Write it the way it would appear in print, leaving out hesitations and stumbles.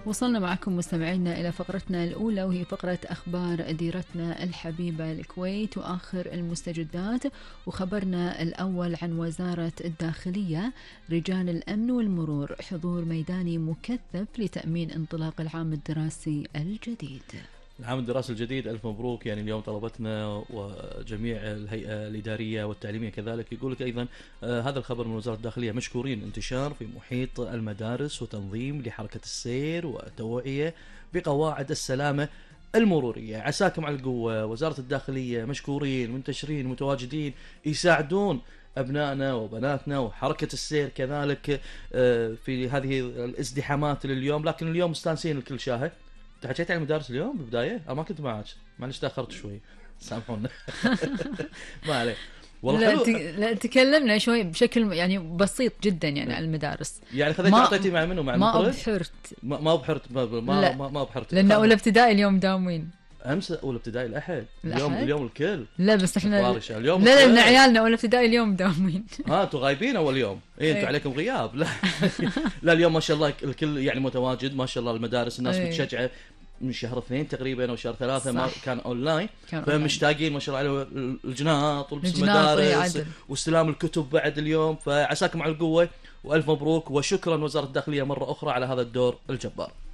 وصلنا معكم مستمعينا إلى فقرتنا الأولى، وهي فقرة أخبار ديرتنا الحبيبة الكويت وآخر المستجدات. وخبرنا الأول عن وزارة الداخلية، رجال الأمن والمرور حضور ميداني مكثف لتأمين انطلاق العام الدراسي الجديد. العام الدراسي الجديد ألف مبروك. يعني اليوم طلبتنا وجميع الهيئة الإدارية والتعليمية كذلك. يقول لك أيضا هذا الخبر من وزارة الداخلية: مشكورين، انتشار في محيط المدارس وتنظيم لحركة السير وتوعية بقواعد السلامة المرورية. عساكم على القوة. وزارة الداخلية مشكورين، منتشرين، متواجدين، يساعدون أبنائنا وبناتنا وحركة السير كذلك في هذه الازدحامات لليوم. لكن اليوم مستانسين الكل شاهد. انت حكيت عن المدارس اليوم بالبدايه؟ انا ما كنت معك، معلش تاخرت شوي، سامحونا. ما عليه والله. لا تكلمنا شوي بشكل يعني بسيط جدا يعني عن المدارس. يعني خذيتي اعطيتي مع منو؟ مع ما بحرت ما بحرت لان اولى ابتدائي اليوم داومين. امس اولى ابتدائي الاحد. اليوم الكل. لا بس احنا اليوم لا لان عيالنا اولى ابتدائي اليوم داومين. انتوا غايبين اول يوم. انتوا عليكم غياب. لا لا اليوم ما شاء الله الكل يعني متواجد ما شاء الله. المدارس الناس متشجعه من شهر 2 تقريبا او شهر 3 ما كان اونلاين، فمشتاقين ما شاء الله على الجناط ولبس المدارس واستلام الكتب بعد اليوم. فعساكم على القوه والف مبروك، وشكرا وزاره الداخليه مره اخرى على هذا الدور الجبار.